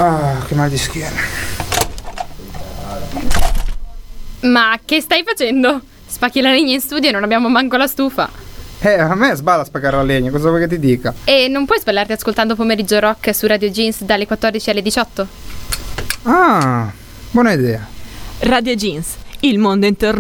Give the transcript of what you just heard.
Ah, che mal di schiena. Ma che stai facendo? Spacchi la legna in studio e non abbiamo manco la stufa. A me sballa spaccare la legna, cosa vuoi che ti dica? E non puoi sballarti ascoltando Pomeriggio Rock su Radio Jeans dalle 14 alle 18? Ah, buona idea. Radio Jeans, il mondo intorno